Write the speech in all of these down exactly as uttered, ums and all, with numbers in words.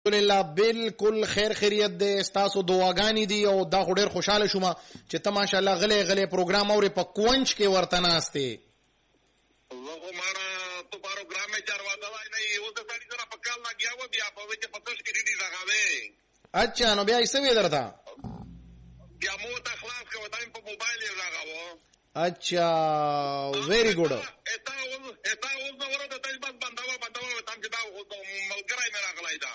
الحمدلله بالکل خیر خیریت دی. ستاسو دعاګانې دي او دا خو ډېر خوشاله شوم چې ته ماشاءالله غلې غلې پروګرام اورې په کوونچ کې ورته ناستې. वो हमारा तो प्रोग्राम में चार वादा नहीं वो तो सारी तरह पक्का लग गया वो भी आप अवे के पतोश की रीडी लगावे. अच्छा नो बया इससे भी درتا या मो ता خلاص का बताएं पे मोबाइल ये लगावो. अच्छा वेरी गुड. एता वो एता वो नवरा तो तज बस बंदावा बंदावा बताम के दा वो मलकराई मेरा गलाइदा.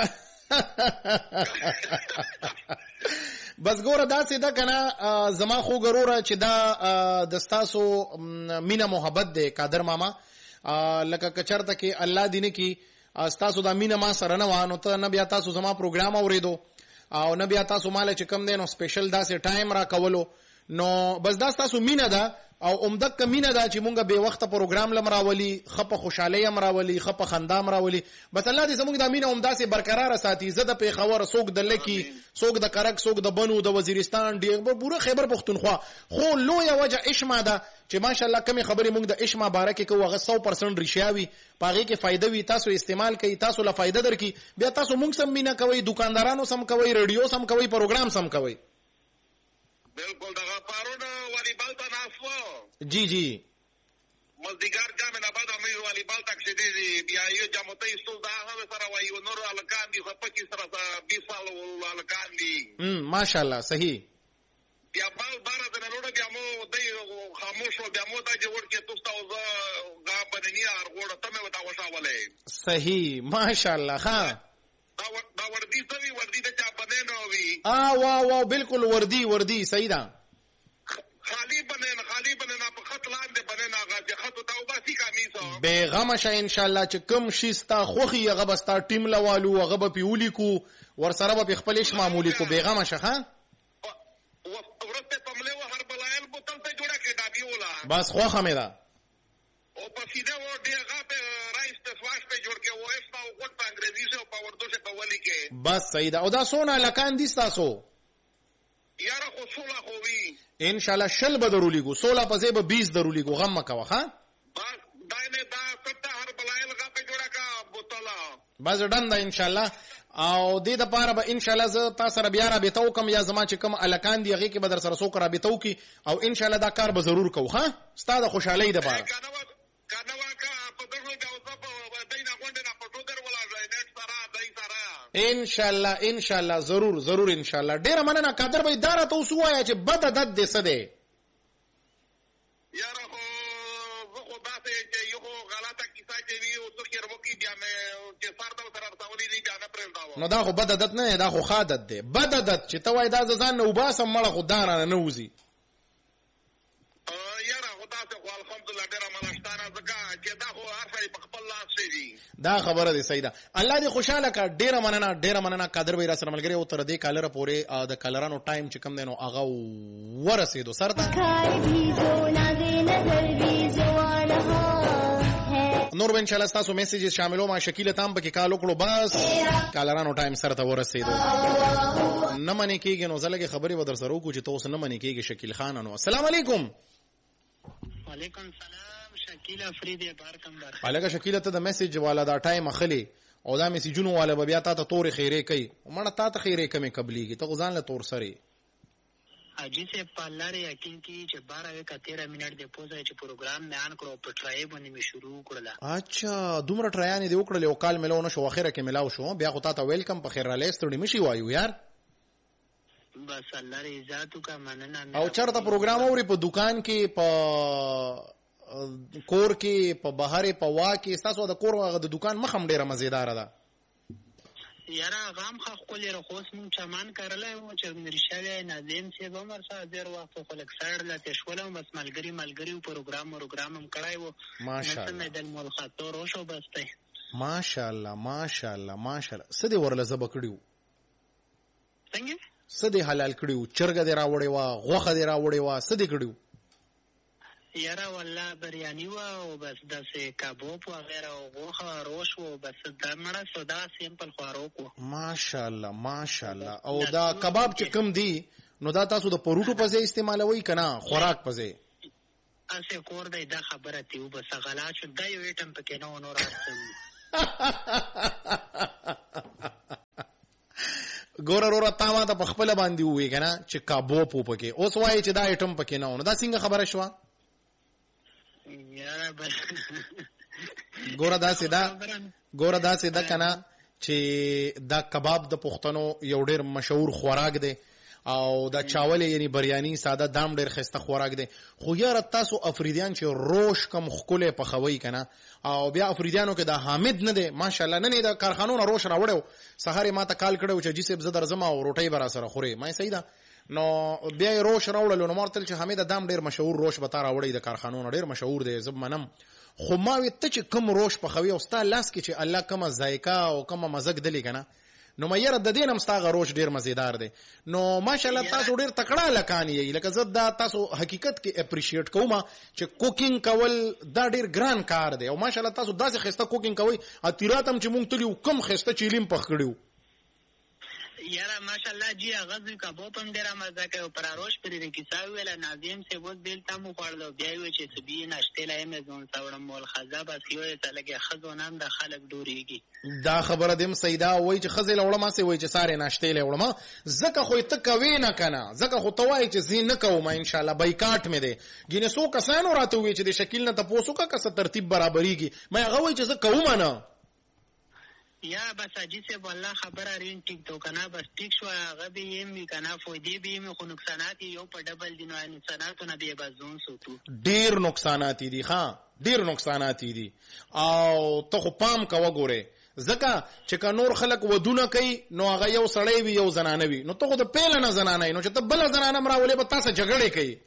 بس ګوره دا سیده کنه زما خو ګروره چې دا د ستاسو مینا محبت دی قادر ماما لکه کچرته کې الله دینه کې ستاسو دا مینا ما سره نه وانه ته نه بیا تاسو زما پروګرام اوریدو او نه بیا تاسو مال چې کم دی نو سپیشل دا سه ټایم را کولو نو بس دا تاسو مینا ده او عمدک مینا ده چې مونږه به وخت پروګرام لمراولي خپه خوشاله امراولي خپه خندا امراولي بس الله دې زموږ د مینا عمدا سه برقرار ساتي زده په خبر سوق د لکی سوق د کرک سوق د بنو د وزیرستان دی پوره خیبر پختونخوا خو لوی وجه اشما ده چې ماشاءالله کمی خبرې مونږ د اشما بارکه کوه سو پرسنټ ریشاوي پاغه کې فائدہ وي تاسو استعمال کوي تاسو له فائدہ درکې بیا تاسو مونږ سم مینا کوي دکاندارانو سم کوي ریډیو سم کوي پروګرام سم کوي. बिल्कुल दगा पारोना वाली बालता नासवा जी जी मजदिगार जामे ना बाद अमीर वाली बालता के दे दी बिया ये जामते इस्तु दा हवे सारा वाई नूर अलकान दी पच्चीस तरह सा बीस साल अलकान दी हम माशाल्लाह सही बिया बाल बारह दिन रोड बिया मो दई खामोश हो बिया मो दा जोड़ के तुस्ता गा बननी और गोड़ तमे बता वसा वाले सही माशाल्लाह हां دا وردی سوي وردی ته چا بنه نه وي اه واو واو بالکل وردی وردی صحیح ده خالی بنه خالی بنه نه په خط لاندې بنه نه غا چې خط توبه سي کامیسو بیغم شه ان شاء الله چې کوم شيستا خوخي هغه بستا ټیم لوالو هغه به پیولي کو ور سره به خپل اش معمولی کو بیغم شه ها ورته پمله و هر بلایل بوتل ته جوړه کې دا دیولا بس خوخه مې ده او په سیده و دی هغه په رئیس ته سواش په جوړ کې و اسما او کوټ په انګریزي سره په ورته څه په ولي کې بس صحیح ده او دا سونه لکان دي تاسو یاره خو سولا خو وی ان شاء الله شل بدرولي کو سولہ په زیبه بیس درولي کو غم مکا وخا بس داینه دا ست هر بلایل هغه په جوړه کا بوتلا بس ډن ده ان شاء الله او دې د پاره به ان شاء الله ز تاسو را بیا را به تو کم یا زما چې کم الکان دی هغه کې بدر سره سو کرا به تو کی او ان شاء الله دا کار به ضرور کو ها ستاسو خوشالۍ ده بار ان شاء الله ان شاء الله ضرور ضرور ان شاء الله ډیر مننه قدر به اداره ته وسوایا چې بد عادت دې څه ده یاره خو زه خو داسې چې یو غلطه کیسه چې وي او څوک یې ورمکي بیا مې چې سر ته سره رسولي دي بیا نه پرېږداوه نو دا خو بد عادت نه دا خو ښه عادت دی بد عادت چې ته وایې دا ځان نه وباسم مړه خو دا رانه نه وځي یاره خو داسې خو الحمدلله ډېره منشتانه ځکه چې دا خو هر سړی په خپل لاس شي دي دا خبره دی صحیح ده الله دې خوشاله کا ډیره مننه ډیره مننه قادر به را سره ملګری او تر دې کالره پورې د کالرانو ټایم چې کم دی نو هغه ورسېدو سر ته نور به ان شاء الله تاسو میسیجز شاملو ما شکیله تام پکې کال وکړو بس کالرانو ټایم سر ته ورسېدو نه منې کېږي نو زلګي خبرې ودر سره وکړو چې تاسو نه منې کېږي شکیل خان نو السلام علیکم وعلیکم السلام شکیل افریدی بارکم بار الګه شکیله ته د میسیج والا دا ټایم اخلي او دا میسیجونو والا بیا تا ته تور خیره کوي مړه تا ته خیره کمه قبليږي ته ځان له تور سره اجي سے پالار یقین کی چې بارہ کا تیرہ منٹ دے پوزا چې پروګرام نه ان کړو په ټرای باندې می شروع کړل اچھا دومره ټرایان دی وکړل او کال ملو نو شو اخره کې ملاو شو بیا خو تا ته ویلکم په خیر را لستړي مشي وایو یار بس الله دې عزت کا مننه او چرته پروګرام اوري په دکان کې په کور کې په بهر په وا کې تاسو د کور غو د دکان مخم ډیره مزیدار ده یاره غام خو خپل رخص مون چمان کړلای او چې مرشاله ناظم سی عمر صاحب ډیر وخت خلک سړ لته شولم بس ملګری ملګری پروګرام پروګرام هم کړای وو ماشاءالله د مول خاطر او شو بس ته ماشاءالله ماشاءالله ماشاءالله سدي ورله زب کړیو څنګه سدي حلال کړیو چرګ دې راوړې وا غوخه دې راوړې وا سدي کړیو یاره والله بریانی و او بس داسې کباب و غیره او غوښه روش و بس دا مړه سودا سیمپل خوارو کو ماشاءالله ماشاءالله او دا کباب چې کم دی نو دا تاسو د پروټو په ځای استعمالوي کنه خوراک په ځای اسه کور دی دا خبره تی و بس غلا شو دا یو ایټم پکې نه ونور راځم ګوره وروره تا ما ته په خپله باندې ووایي که نه چې کابوب و پکې، اوس وایي چې دا ایټم پکې نه و، نو دا څنګه خبره شوه؟ ګوره داسې ده ګوره داسې ده که نه چې دا کباب د پښتنو یو ډېر مشهور خوراک دی او دا چاول یعنی بریانی ساده دام ډېر ښایسته خوراک دی، خو یاره تاسو افریدیان چې روش کم ښکلی پخوئ که نه، او بیا افریدیانو کې دا حامد نه دی ماشاءالله، نن یې د کارخانو نه روش راوړی و، سهار یې ما ته کال کړی و چې جي صاحب زه درځم او روټۍ به را سره خورې، ما یې صحیح ده، نو بیا یې روش راوړلو، نو ما ورته ویل چې حامده دام ډېر مشهور روش به تا راوړی د کارخانو نه، ډېر مشهور دی زه منم، خو ما وی ته چې کم روش پخوي او ستا لاس کې چې الله کومه ذایقه او کومه مزګ دلی که نه، نو ما یاره د دې نه هم ستا غروش ډېر مزیدار دی، نو ماشاءالله تاسو ډېر تکړه هلکان یئ، لکه زه دا تاسو حقیقت کې اپریشیټ کوم چې کوکینګ کول دا ډېر ګران کار دی، او ماشاءالله تاسو داسې ښایسته کوکینګ کوئ، اتیرات هم چې مونږ تلي وو کم ښایسته چیلیم پخ کړي وو. یاره ماشاءالله جی هغه کباب هم ډېره مزه کوي او پراروش پرې د کیسه وویله ناظم صاحب اوس بیل ته مو خوړل بیا یې وویل چې سبي ناشتې لا یې ځون څوړم مول خزه بس یو یې ته لګې ښځو نه هم د خلک ډورېږي. دا خبره دې هم صحیح ده، وایي چې ښځې له وړم هسې وایي چې سارې ناشتې له وړم، ځکه خو یې ته کوې نه که نه، ځکه خو ته وایې چې زه نه کوم انشاءالله بایکاټ مې دی، ګینې څو کسانو راته وویل چې د شکیل نه تپوس وکړه که څه ترتیب برابرېږي، ما هغه وایي چې زه کومه نه. یا بس اجي صاحب والله خبره رین ټیک تو کنه بس ټیک شو هغه به یې می کنه فویدې به یې خو نقصانات یو په ډبل دي، نو نقصاناتونه به بس ځون سوتو ډیر نقصانات دي، ها ډیر نقصانات دي، او ته خو پام کوه ګوره، ځکه چې که نور خلک ودونه کوي نو هغه یو سړی وي یو زنانه وي، نو ته خو د پیله نه زنانه یې، نو چې ته بله زنانه م راولې به تاسو جګړې کوي.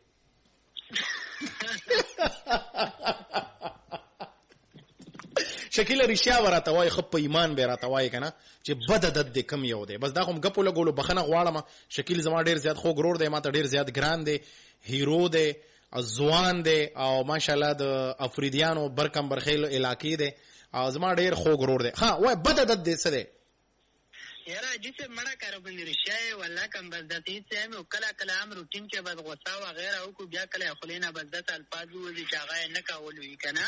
شکیله رښتیا به راته وایي، ښه په ایمان به یې راته وایي که نه چې بد عدد دی کم یو دی، بس دا خو م ګپو لګولو بخښنه غواړم، شکیل زما ډېر زیات خوږ ورور دی، ما ته ډېر زیات ګران دی، هیرو دی، ځوان دی، او ماشاءالله د افریدیانو برکم برخیل علاقې دی، او زما ډېر خوږ ورور دی. ها وایي بد عدد دی څه دی؟ یاره اجي صاحب مړه کاره باندې رښتیا یې والله کم بس داسې هېڅ یم او کله کله هم روټین کې بس غوسه وغیره وکړو بیا کله یې خولې نه بس داسې الفاظ ووځي چې هغه یې نه کول وي که نه،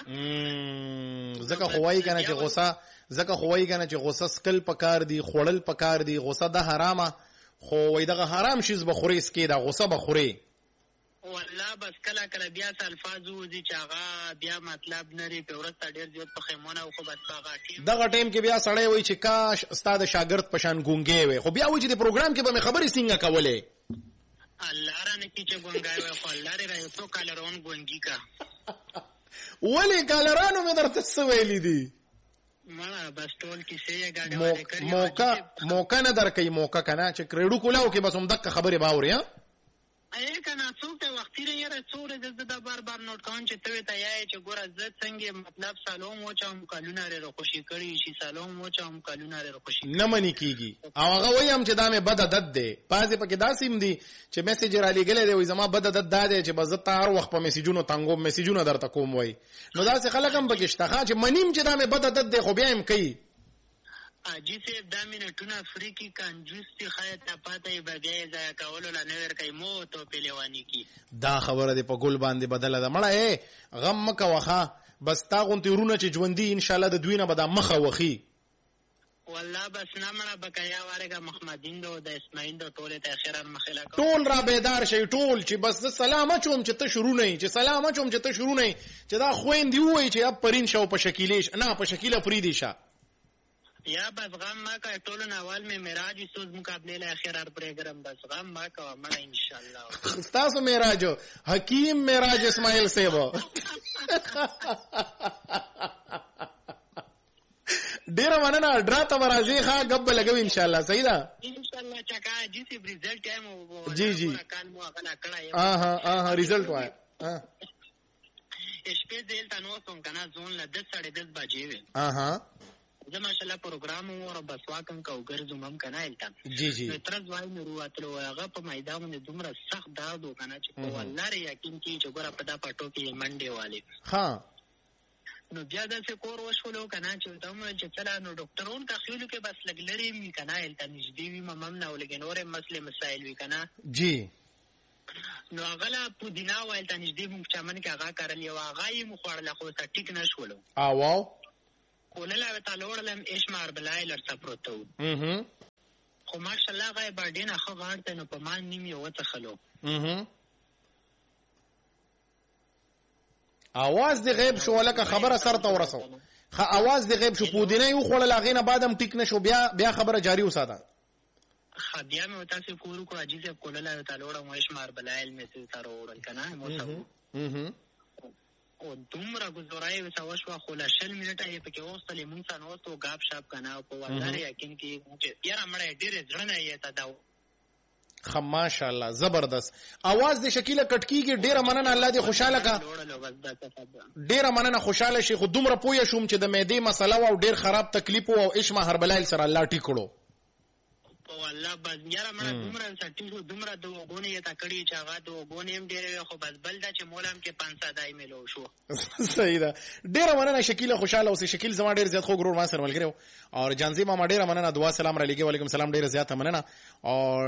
ځکه خو وایي که نه چې غوسه ځکه خو وایي که نه چې غوسه سکل پکار دي، خوړل پکار دي، غوسه ده حرامه، خو وایي دغه حرام شیز به خورې سکې دا غوسه به خورې والله بس کله کله بیا څه الفاظ ووځي چې هغه بیا مطلب نه لري، په وروسته ډېر زیات پښیمانه و، خو بس په هغه ټیم دغه ټیم کې بیا سړی وایي چې کاش ستا د شاګرد په شان ګونګی وی، خو بیا وایي چې د پروګرام کې به مې خبرې څنګه کولې، الله رانه کړي چې ګونګی وی، خو الله دې را یو څو کاله روان ګونګي کا. ولې کالرانو مې درته څه ویلي دي؟ مړه بس ټول کیسې یې ګاډې والې کړي، موقع موقع نه درکوي، موقع که نه چې کریډو کولاو کې بس همدغه خبرې به اورې. ها ای که نه څوک ته وختي یاره څو ورځې زه دا بار بار نوټ کوم چې ته ورته یایې چې ګوره زه څنګه مطلب سالوم وچوم کلونه رې خوشي کړي شي، سالوم وچوم کلونه رې خوشي نه منې کېږي، او هغه وایي هم چې دا مې بد عدد دی، بعضې پکې داسې هم دي چې میسیج یې رالیږلی دی وایي زما بد عدد دا دی چې بس زه ته هر وخت په میسیجونو تنګوم، میسیجونه درته کوم وایي، نو داسې خلک هم پکې شته ښه چې منیم چې دا مې بد عدد دی خو بیا هم کوي. اجي صاحب دا منټونه فري کې کنجوس دي، ښایي ته پاته یې به بیا یې ضایع کولو لا نه ورکوي، موت او پهلواني کې دا خبره دې په ګل باندې بدله ده. مړه ای غم مه کوه ښه، بس تا غوندې ورونه چې ژوندي انشاءالله د دوی نه به دا مخه وخي. والله بس نه مړه بقایا وارګه محمدین دو د اسماعیل دو ټولې ته خیران مخله کو ټول را بیدار شي ټول چې بس سلام اچوم چې ته شروع نه چې سلام اچوم چې ته شروع نه چې دا خويندې وای چې اب پرین شو په شکیلیش نه په شکیله فریدی شه یا بس غم ما کا ټول نوال میں معراج سوز مقابله له اخر پروگرام بس غم ما کا مړه ان شاء الله تاسو معراج حکیم معراج اسماعیل سیبو ډیر مننه ډراته ورازي ښه غب لګو ان شاء الله صحیح ده ان شاء الله چکا جی سی ریزلټ ټایم جی جی کال مو غلا کړای اه اه ریزلټ وای اه شپې دل تنو څنګه کنه زون له دس ساڑھے دس بجې وې اه زه ماشاءالله پروګرام او بس واکم کا وګرځم هم کنه الته جی جی تر ځوای مې رواتلو هغه په میدان باندې دومره سخت داد وکنه چې په والله ری یقین کی چې ګوره په دا پټو کې منډه والے ها نو بیا د څه کور وشولو کنه چې دومره چې چلا نو ډاکټرون کا خیلو کې بس لګلري می کنه الته نږدې وي مم نه ولګن اورې مسله مسائل وی کنه جی نو هغه پودینا وایل ته نږدې مو چمن کې هغه کارل یو هغه یې مو خورل خو ټیک نه شولو ا واو ولله تعالی ورلم ايش مار بلای لر سپروتو اها خو ماشاءالله ماشاءالله غایب ډینه خو غاړته نو په مان نیم یو وڅخلو اها اواز دی غیب شو لکه خبره سر ته ورسو خ اواز دی غیب شو پودینه یو خړل اغینه بعدم ټیک نشو بیا بیا خبره جاری وساته خ بیا مې تاسو کورو کو عجیز کولل تعالی مو شمار بلایل میسج سره وړل کنه مو سم اها او دومره گزارای وسو شو خو لا شل منټه یې پکې اوستلې مونږ څنګه اوستو غاب شاپ کنه په والله یقین کې یاره مړې ډېر ځړنه یې تا دا خ ماشاءالله زبردست اواز دې شکیله کټکیږي ډیره مننه الله دې خوشاله کا ډیره مننه خوشاله شي خو دومره پوهه شوم چې د معدې مسله او ډیر خراب تکلیف او اشما هربلایل سره الله ټیکړو والله بس یاره مړه دومره سټیو دومره د وګونه یې تا کړی چې هغه د وګونه هم ډېر خو بس بل دا چې مولام کې پانسا دای ملو شو صحیح ده ډیره مننه شکیله خوشاله اوسې شکیل زما ډیر زیات خو ګرور ما سره ملګریو او جانزي ماما ډیره مننه دعا سلام را لګي وعلیکم سلام ډیره زیات مننه او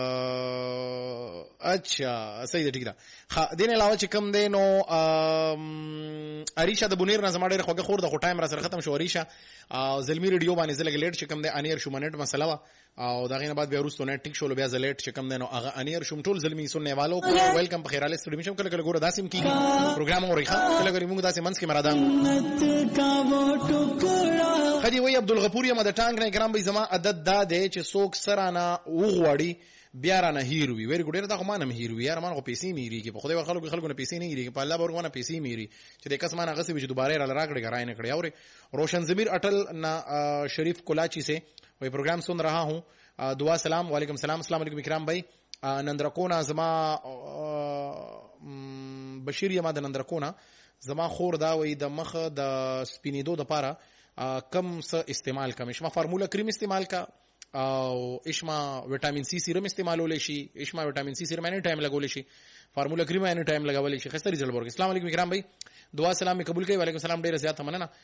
اچھا صحیح ده ٹھیک ده خ دین علاوه چې کم دینو اریشا د بونیر نه زما ډیره خوګه خور د ټایم را سره ختم شو اریشا او زلمی ریډیو باندې زلګ لیټ چې کم ده انیر شو منټ مسله او دا غینه بعد بیا وروسته نه ټیک شول بیا زلیټ چې کم دینو هغه انیر شوم ټول زلمی سننے والو ویلکم په خیراله سټډیو مشم کله کله ګوره داسیم کی پروګرام اورخه کله کله موږ داسې منځ کې مرادان خدي وی عبدالغفور یم د ټانګ نه ګرام به زما عدد دا دی چې څوک سرانه وغوړي بیا رانه هیروي ویری ګډیر دا خو مانم هیروي یار مان خو پیسې میری کې په خدای خلکو خلکو نه پیسې نه میری په الله ورغونه پیسې میری چې د کس مانه غسه چې دوباره را راکړي غراي نه کړی اور روشن ضمیر اٹل نا شریف کولاچی سے وہی پروگرام سن رہا ہوں دعا سلام وعلیکم السلام السلام علیکم اکرام بھائی نندرکونا زما بشیر یما د نندرکونا زما خور دا وی د مخ د سپینیدو د پاره کم س استعمال کم اشما فارمولا کریم استعمال کا او اشما وټامین سی سیرم استعمالول شي اشما وټامین سی سیرم اني ټایم لګول شي فارمولا کریم اني ټایم لګول شي خستری جلبورګ السلام علیکم اکرام بھائی دعا سلام می قبول کړئ وعلیکم السلام ډیر زیات مننه